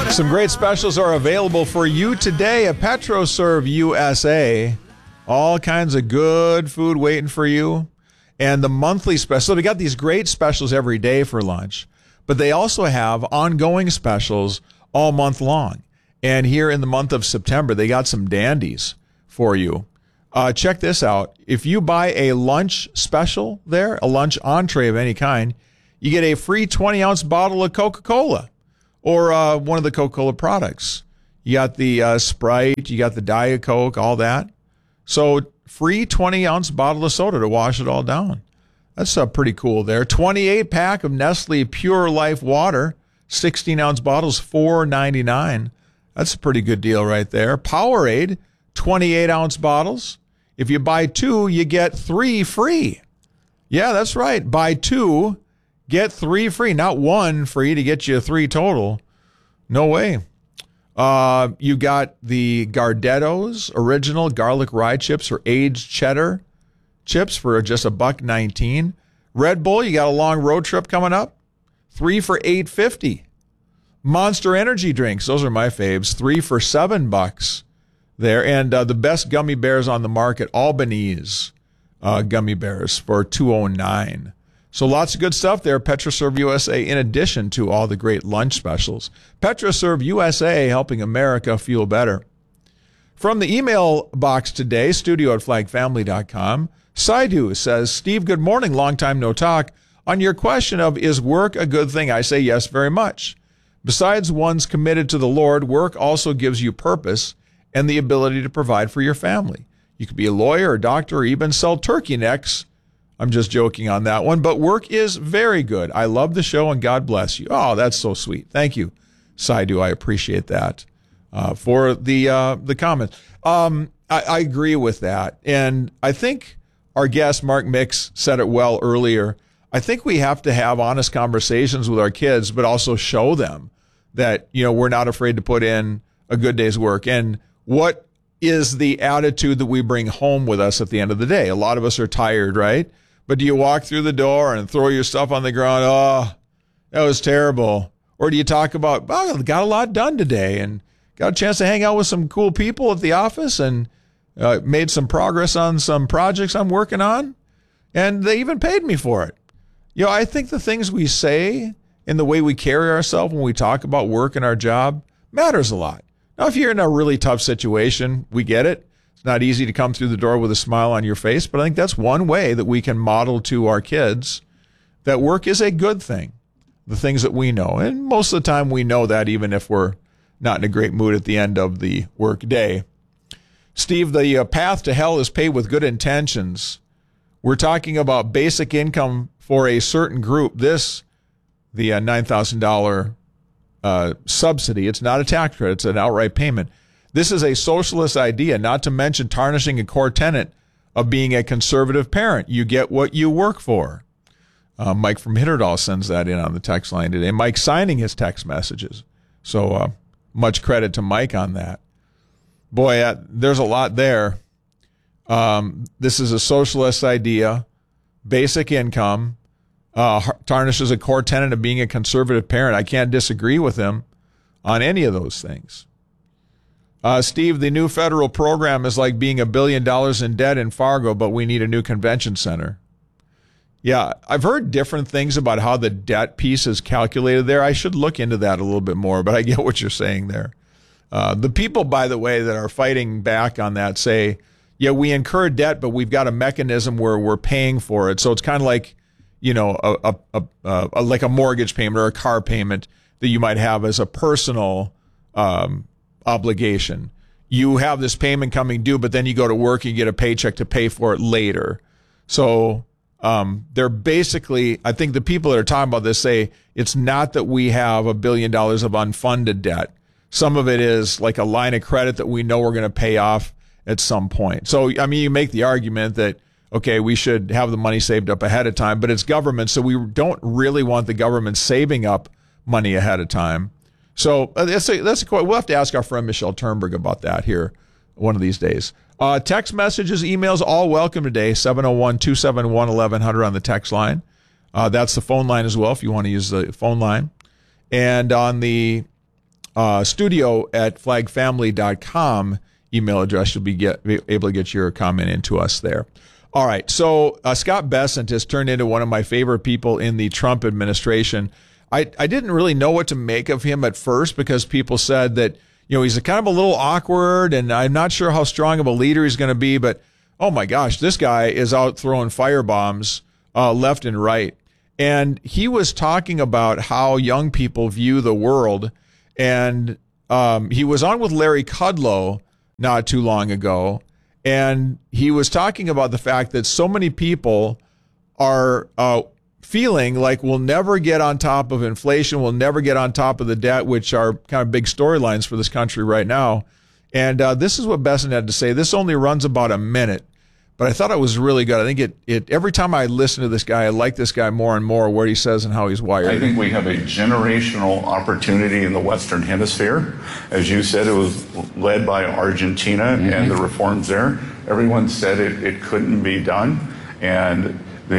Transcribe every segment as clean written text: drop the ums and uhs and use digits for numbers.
Some great specials are available for you today at PetroServe USA. All kinds of good food waiting for you. And the monthly special. So they got these great specials every day for lunch, but they also have ongoing specials all month long. And here in the month of September, they got some dandies for you. Check this out. If you buy a lunch special there, a lunch entree of any kind, you get a free 20-ounce bottle of Coca-Cola or one of the Coca-Cola products. You got the Sprite, you got the Diet Coke, all that. So free 20-ounce bottle of soda to wash it all down. That's pretty cool there. 28-pack of Nestle Pure Life water, 16-ounce bottles, $4.99. That's a pretty good deal right there. Powerade, 28-ounce bottles. If you buy two, you get three free. Yeah, that's right. Buy two, get three free. Not one free to get you three total. No way. You got the Gardetto's original garlic rye chips or aged cheddar chips for just $1.19. Red Bull, you got a long road trip coming up. 3 for $8.50. Monster Energy drinks, those are my faves. 3 for $7 there. And the best gummy bears on the market, Albanese gummy bears for $2.09. So lots of good stuff there, PetroServe USA, in addition to all the great lunch specials. PetroServe USA, helping America fuel better. From the email box today, studio@flagfamily.com, Saidu says, Steve, good morning, long time no talk. On your question of, is work a good thing? I say yes, very much. Besides one's committed to the Lord, work also gives you purpose and the ability to provide for your family. You could be a lawyer, a doctor, or even sell turkey necks. I'm just joking on that one, but work is very good. I love the show, and God bless you. Oh, that's so sweet. Thank you, Saidu. I appreciate that for the comments. I agree with that, and I think our guest, Mark Mix, said it well earlier. I think we have to have honest conversations with our kids, but also show them that, we're not afraid to put in a good day's work. And what is the attitude that we bring home with us at the end of the day? A lot of us are tired, right? But do you walk through the door and throw your stuff on the ground? Oh, that was terrible. Or do you talk about, I got a lot done today and got a chance to hang out with some cool people at the office and made some progress on some projects I'm working on, and they even paid me for it. I think the things we say and the way we carry ourselves when we talk about work and our job matters a lot. Now, if you're in a really tough situation, we get it. It's not easy to come through the door with a smile on your face, but I think that's one way that we can model to our kids that work is a good thing, the things that we know. And most of the time we know that, even if we're not in a great mood at the end of the work day. Steve, the path to hell is paved with good intentions. We're talking about basic income for a certain group. The $9,000 subsidy, it's not a tax credit, it's an outright payment. This is a socialist idea, not to mention tarnishing a core tenet of being a conservative parent. You get what you work for. Mike from Hitterdall sends that in on the text line today. Mike signing his text messages. So much credit to Mike on that. Boy, there's a lot there. This is a socialist idea. Basic income tarnishes a core tenet of being a conservative parent. I can't disagree with him on any of those things. Steve, the new federal program is like being $1 billion in debt in Fargo, but we need a new convention center. Yeah, I've heard different things about how the debt piece is calculated there. I should look into that a little bit more, but I get what you're saying there. The people, by the way, that are fighting back on that say, yeah, we incur debt, but we've got a mechanism where we're paying for it. So it's kind of like, like a mortgage payment or a car payment that you might have as a personal obligation. You have this payment coming due, but then you go to work and get a paycheck to pay for it later. So they're basically, I think the people that are talking about this say it's not that we have $1 billion of unfunded debt. Some of it is like a line of credit that we know we're going to pay off at some point. So, I mean, you make the argument that, okay, we should have the money saved up ahead of time, but it's government, so we don't really want the government saving up money ahead of time. So that's a we'll have to ask our friend Michelle Turnberg about that here one of these days. Text messages, emails, all welcome today, 701-271-1100 on the text line. That's the phone line as well if you want to use the phone line. And on the studio@flagfamily.com email address. You'll be able to get your comment into us there. All right. So Scott Bessent has turned into one of my favorite people in the Trump administration. I didn't really know what to make of him at first because people said that, he's kind of a little awkward and I'm not sure how strong of a leader he's going to be. But, oh, my gosh, this guy is out throwing firebombs left and right. And he was talking about how young people view the world. And he was on with Larry Kudlow not too long ago. And he was talking about the fact that so many people are feeling like we'll never get on top of inflation, we'll never get on top of the debt, which are kind of big storylines for this country right now. And this is what Bessent had to say. This only runs about a minute, but I thought it was really good. I think it every time I listen to this guy, I like this guy more and more, what he says and how he's wired. I think we have a generational opportunity in the Western Hemisphere. As you said, it was led by Argentina and the reforms there. Everyone said it couldn't be done. And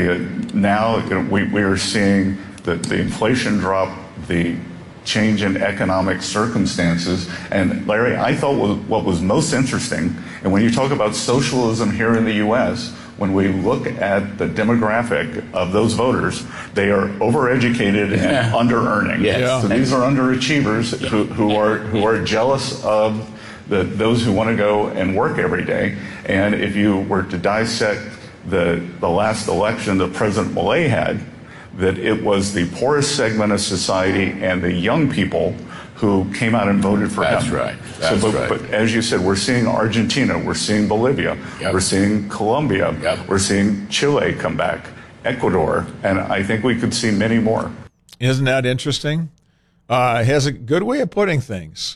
now we are seeing the inflation drop, the change in economic circumstances. And Larry, I thought what was most interesting, and when you talk about socialism here in the U.S., when we look at the demographic of those voters, they are overeducated and under-earning. Yes. So these are underachievers who are jealous of those who want to go and work every day. And if you were to dissect the last election that President Milei had, that it was the poorest segment of society and the young people who came out and voted for him. That's right. But as you said, we're seeing Argentina, we're seeing Bolivia, we're seeing Colombia, we're seeing Chile come back, Ecuador, and I think we could see many more. Isn't that interesting? He has a good way of putting things.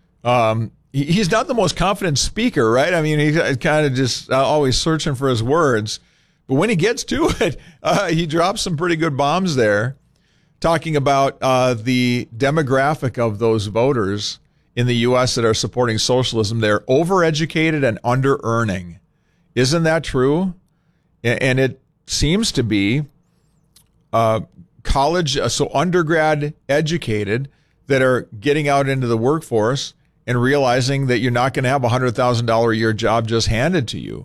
He's not the most confident speaker, right? I mean, he's kind of just always searching for his words. But when he gets to it, he drops some pretty good bombs there, talking about the demographic of those voters in the U.S. that are supporting socialism. They're overeducated and under-earning. Isn't that true? And it seems to be college, so undergrad educated that are getting out into the workforce and realizing that you're not going to have a $100,000 a year job just handed to you.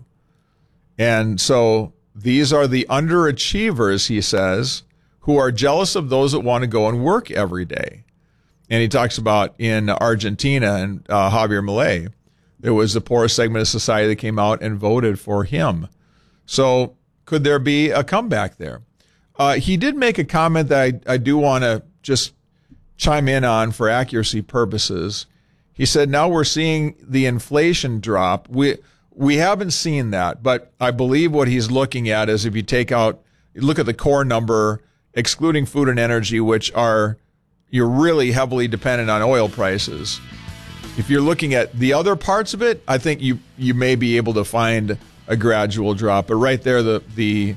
And so these are the underachievers, he says, who are jealous of those that want to go and work every day. And he talks about in Argentina and Javier Milei, it was the poorest segment of society that came out and voted for him. So could there be a comeback there? He did make a comment that I do want to just chime in on for accuracy purposes. He said, now we're seeing the inflation drop. We haven't seen that, but I believe what he's looking at is if you look at the core number, excluding food and energy, which you're really heavily dependent on oil prices. If you're looking at the other parts of it, I think you may be able to find a gradual drop. But right there, the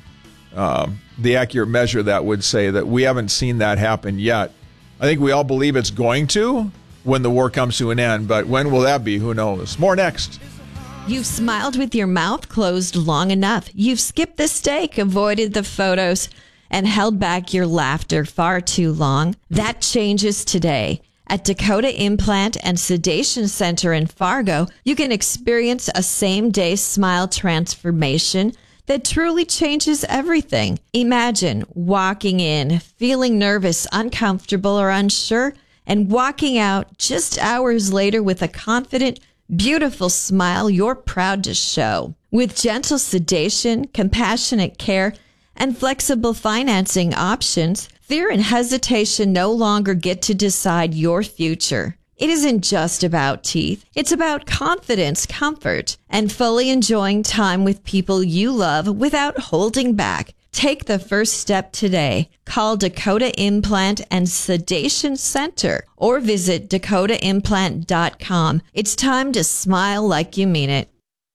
accurate measure that would say that we haven't seen that happen yet. I think we all believe it's going to when the war comes to an end, but when will that be? Who knows? More next. You've smiled with your mouth closed long enough. You've skipped the steak, avoided the photos, and held back your laughter far too long. That changes today. At Dakota Implant and Sedation Center in Fargo, you can experience a same-day smile transformation that truly changes everything. Imagine walking in, feeling nervous, uncomfortable, or unsure, and walking out just hours later with a confident, beautiful smile you're proud to show. With gentle sedation, compassionate care, and flexible financing options, fear and hesitation no longer get to decide your future. It isn't just about teeth. It's about confidence, comfort, and fully enjoying time with people you love without holding back. Take the first step today. Call Dakota Implant and Sedation Center or visit dakotaimplant.com. It's time to smile like you mean it.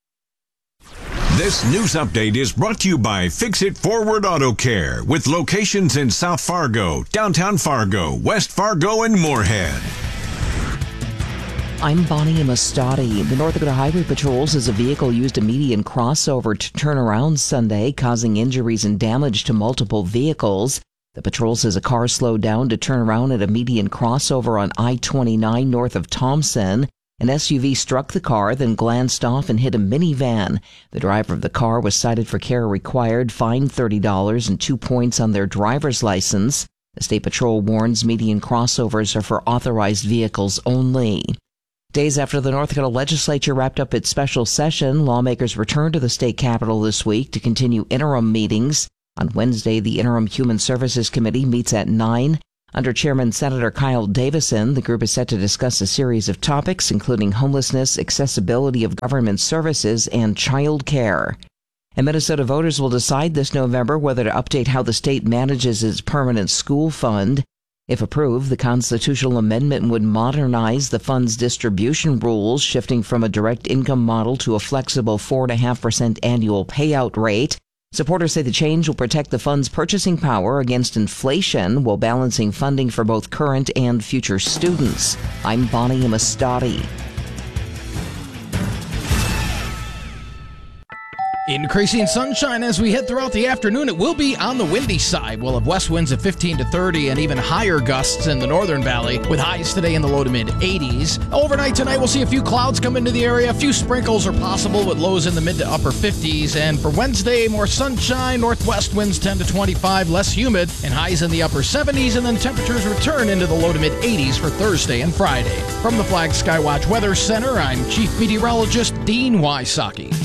This news update is brought to you by Fix It Forward Auto Care with locations in South Fargo, downtown Fargo, West Fargo, and Moorhead. I'm Bonnie Amistadi. The North Dakota Highway Patrol says a vehicle used a median crossover to turn around Sunday, causing injuries and damage to multiple vehicles. The patrol says a car slowed down to turn around at a median crossover on I-29 north of Thompson. An SUV struck the car, then glanced off and hit a minivan. The driver of the car was cited for care required, fined $30 and 2 points on their driver's license. The State Patrol warns median crossovers are for authorized vehicles only. Days after the North Dakota legislature wrapped up its special session, lawmakers returned to the state capitol this week to continue interim meetings. On Wednesday, the Interim Human Services Committee meets at 9. Under Chairman Senator Kyle Davison, the group is set to discuss a series of topics, including homelessness, accessibility of government services, and child care. And Minnesota voters will decide this November whether to update how the state manages its permanent school fund. If approved, the constitutional amendment would modernize the fund's distribution rules, shifting from a direct income model to a flexible 4.5% annual payout rate. Supporters say the change will protect the fund's purchasing power against inflation while balancing funding for both current and future students. I'm Bonnie Amistadi. Increasing sunshine as we head throughout the afternoon. It will be on the windy side. We'll have west winds of 15 to 30 and even higher gusts in the northern valley with highs today in the low to mid 80s. Overnight tonight, we'll see a few clouds come into the area. A few sprinkles are possible with lows in the mid to upper 50s. And for Wednesday, more sunshine, northwest winds 10 to 25, less humid, and highs in the upper 70s. And then temperatures return into the low to mid 80s for Thursday and Friday. From the Flag Skywatch Weather Center, I'm Chief Meteorologist Dean Wysocki.